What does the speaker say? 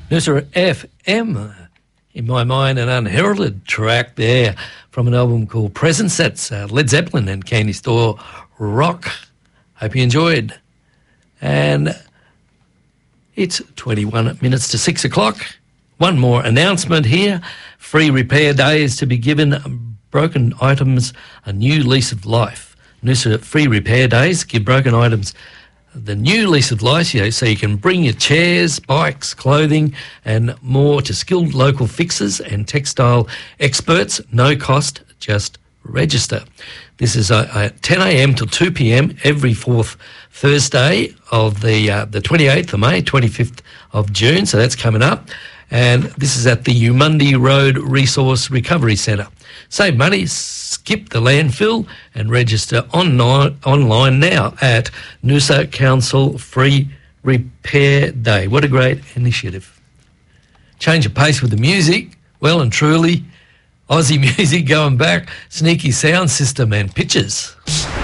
Noosa FM, in my mind, an unheralded track there from an album called Presence. That's Led Zeppelin and Candy Store Rock. Hope you enjoyed. And it's 21 minutes to 6 o'clock. One more announcement here. Free repair day is to be given broken items a new lease of life. Noosa free repair days give broken items the new lease of life, so you can bring your chairs, bikes, clothing and more to skilled local fixers and textile experts. No cost, just register. This is at 10 a.m. till 2 p.m. every fourth Thursday of the 28th of May, 25th of June, so that's coming up. And this is at the Eumundi Road Resource Recovery Centre. Save money, skip the landfill and register online now at Noosa Council Free Repair Day. What a great initiative. Change of pace with the music, well and truly, Aussie music going back, Sneaky Sound System and Pictures.